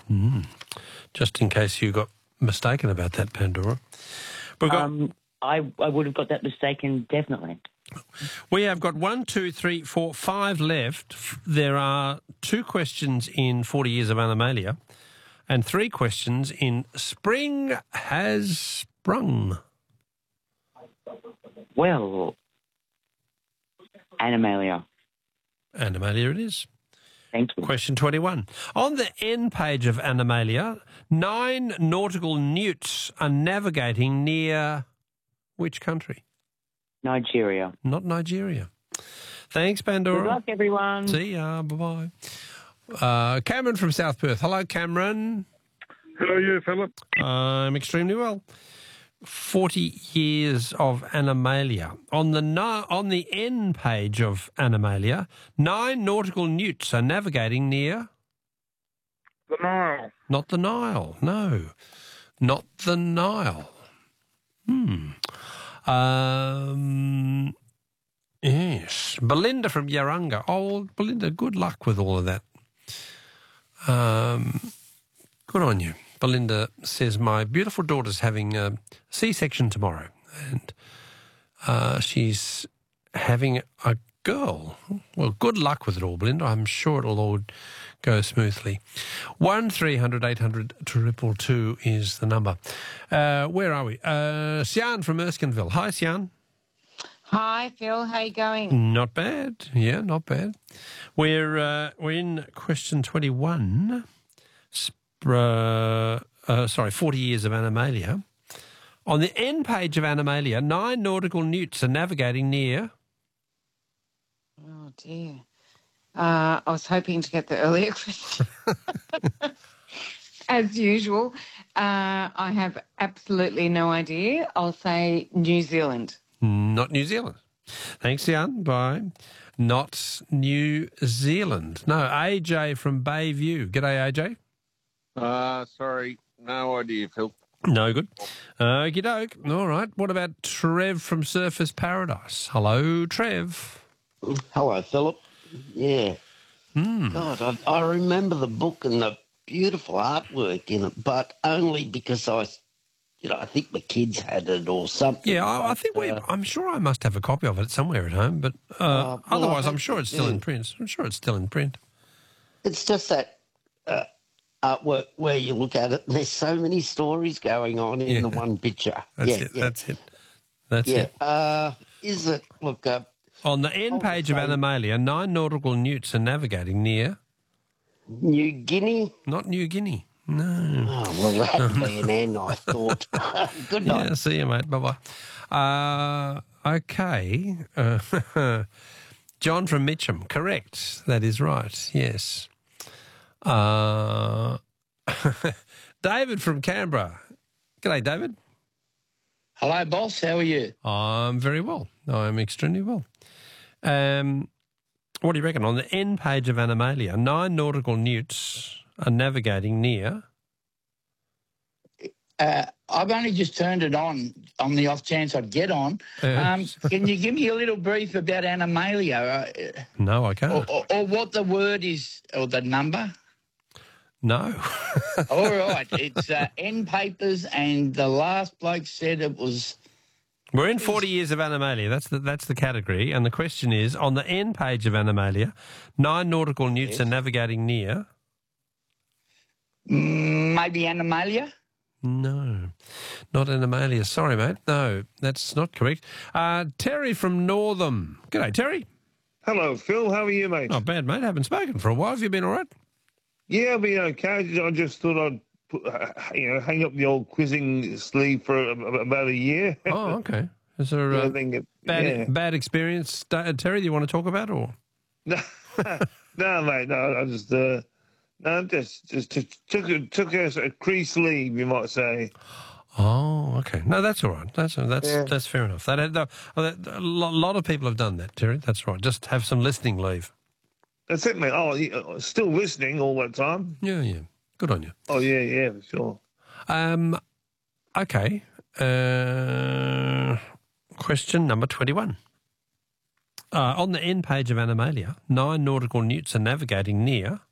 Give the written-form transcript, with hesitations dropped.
Just in case you got mistaken about that, Pandora. We've got, I would have got that mistaken, definitely. we have got 1, 2, 3, 4, 5 left. There are 2 questions in 40 Years of Animalia and 3 questions in Spring Has Sprung. Well, Animalia. Animalia it is. Thank you. Question 21. On the end page of Animalia, 9 nautical newts are navigating near which country? Nigeria. Not Nigeria. Thanks, Pandora. Good luck, everyone. See ya. Bye-bye. Cameron from South Perth. Hello, Cameron. How are you, Philip? I'm extremely well. 40 Years of Animalia. On the end page of Animalia, 9 nautical newts are navigating near... The Nile. Not the Nile, no. Not the Nile. Yes. Belinda from Yarrunga. Oh, Belinda, good luck with all of that. Good on you. Belinda says, my beautiful daughter's having a C-section tomorrow and she's having a girl. Well, good luck with it all, Belinda. I'm sure it'll all go smoothly. 1300 800 222 is the number. Where are we? Sian from Erskineville. Hi, Sian. Hi, Phil. How you going? Not bad. Yeah, not bad. We're in question 21. 40 Years of Animalia. On the end page of Animalia, 9 nautical newts are navigating near... Oh, dear. I was hoping to get the earlier question. As usual, I have absolutely no idea. I'll say New Zealand. Not New Zealand. Thanks, Jan. Bye. Not New Zealand. No, AJ from Bayview. G'day, AJ. Sorry, no idea, Phil. No good. Okie doke. All right. What about Trev from Surfers Paradise? Hello, Trev. Hello, Philip. Yeah. God, I remember the book and the beautiful artwork in it, but only because I think the kids had it or something. Yeah, I think I'm sure I must have a copy of it somewhere at home, but otherwise I'm sure it's still in print. I'm sure it's still in print. It's just that artwork where you look at it and there's so many stories going on in the one picture. That's it. Is it, look... on the end page of Animalia, 9 nautical newts are navigating near... New Guinea? Not New Guinea. No. Oh, well, that'd be an N, I thought. Good night. Yeah, see you, mate. Bye-bye. Okay. John from Mitcham. Correct. That is right. Yes. David from Canberra. G'day, David. Hello, boss. How are you? I'm very well. I'm extremely well. What do you reckon? On the end page of Animalia, 9 nautical newts are navigating near... I've only just turned it on the off chance I'd get on. Can you give me a little brief about Animalia? No, I can't. Or what the word is, or the number? No. All right. It's end papers, and the last bloke said it was... We're in 40 Years of Animalia. That's the category. And the question is, on the end page of Animalia, 9 nautical newts are navigating near... Maybe Animalia? No, not Animalia. Sorry, mate. No, that's not correct. Terry from Northam. G'day, Terry. Hello, Phil. How are you, mate? Not bad, mate. Haven't spoken for a while. Have you been all right? Yeah, I've been okay. I just thought I'd hang up the old quizzing sleeve for about a year. Oh, okay. Is there a bad experience, Terry, that you want to talk about, or? No, mate. No, I just... No, just took a crease leave, you might say. Oh, okay. No, that's all right. That's fair enough. A lot of people have done that, Terry. That's right. Just have some listening leave. That's it, mate. Oh, still listening all that time. Yeah. Good on you. Oh, yeah, for sure. Okay. Question number 21. On the end page of Animalia, 9 nautical newts are navigating near...